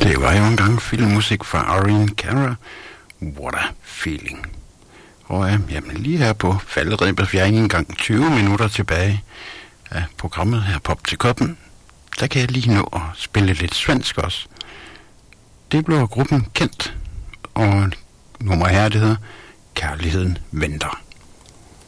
Det var jo engang filmmusik fra Ariana Cara, What a Feeling. Og jamen, lige her på falderebet, vi er ikke engang 20 minutter tilbage af programmet her Pop til Koppen. Der kan jeg lige nå at spille lidt svensk også. Det blev gruppen kendt, og nummer her, det hedder Kærligheden venter.